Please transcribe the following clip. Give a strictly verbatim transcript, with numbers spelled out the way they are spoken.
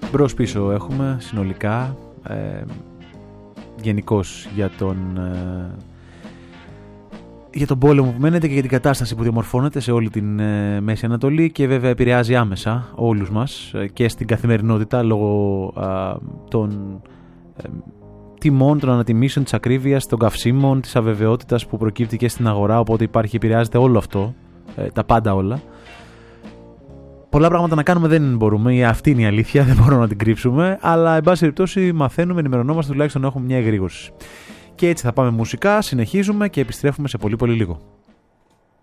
μπρος πίσω έχουμε συνολικά, ε, γενικώς για τον, ε, για τον πόλεμο που μένεται και για την κατάσταση που διαμορφώνεται σε όλη την ε, Μέση Ανατολή και βέβαια επηρεάζει άμεσα όλους μας ε, και στην καθημερινότητα λόγω ε, των ε, τιμών, των ανατιμήσεων, της ακρίβειας, των καυσίμων, της αβεβαιότητας που προκύπτει και στην αγορά, οπότε υπάρχει, επηρεάζεται όλο αυτό, ε, τα πάντα όλα. Πολλά πράγματα να κάνουμε δεν μπορούμε, αυτή είναι η αλήθεια, δεν μπορούμε να την κρύψουμε, αλλά εν πάση περιπτώσει μαθαίνουμε, ενημερωνόμαστε, τουλάχιστον να έχουμε μια εγρήγορση. Και έτσι θα πάμε μουσικά, συνεχίζουμε και επιστρέφουμε σε πολύ πολύ λίγο.